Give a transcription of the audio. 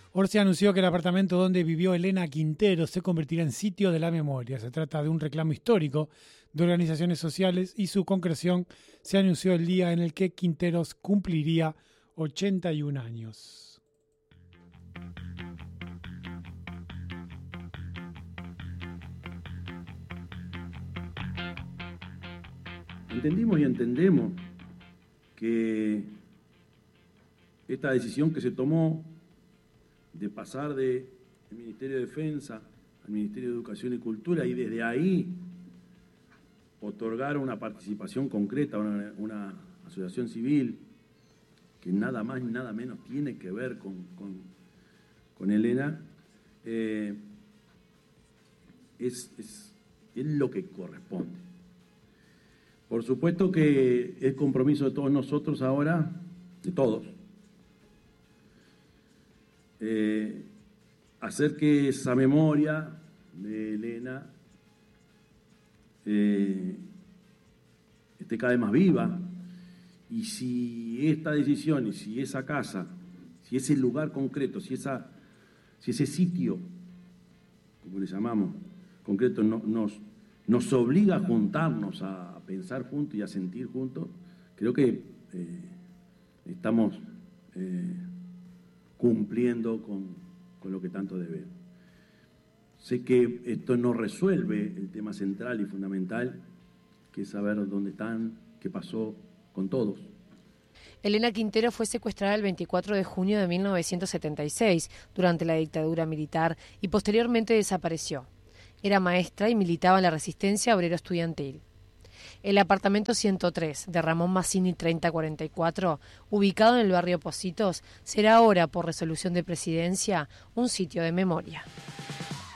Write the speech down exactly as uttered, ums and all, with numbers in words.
Orsi anunció que el apartamento donde vivió Elena Quintero se convertirá en sitio de la memoria. Se trata de un reclamo histórico de organizaciones sociales y su concreción se anunció el día en el que Quinteros cumpliría ochenta y un años. Entendimos y entendemos que esta decisión que se tomó de pasar del Ministerio de Defensa al Ministerio de Educación y Cultura y desde ahí otorgar una participación concreta a una, una asociación civil que nada más ni nada menos tiene que ver con, con, con Elena, eh, es, es, es lo que corresponde. Por supuesto que es compromiso de todos nosotros ahora, de todos, eh, hacer que esa memoria de Elena eh, esté cada vez más viva, y si esta decisión, y si esa casa, si ese lugar concreto, si, esa, si ese sitio, como le llamamos, concreto, no, nos, nos obliga a juntarnos, a pensar juntos y a sentir juntos, creo que eh, estamos eh, cumpliendo con, con lo que tanto debemos. Sé que esto no resuelve el tema central y fundamental, que es saber dónde están, qué pasó con todos. Elena Quintero fue secuestrada el veinticuatro de junio de mil novecientos setenta y seis, durante la dictadura militar, y posteriormente desapareció. Era maestra y militaba en la resistencia obrero estudiantil. El apartamento ciento tres de Ramón Mazzini treinta cuarenta y cuatro, ubicado en el barrio Pocitos, será ahora, por resolución de presidencia, un sitio de memoria.